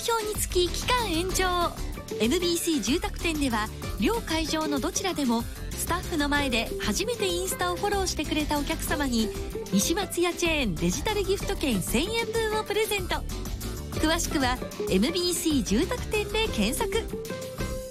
票につき期間延長。 MBC 住宅店では両会場のどちらでもスタッフの前で初めてインスタをフォローしてくれたお客様に西松屋チェーンデジタルギフト券1000円分をプレゼント。詳しくは MBC 住宅店で検索。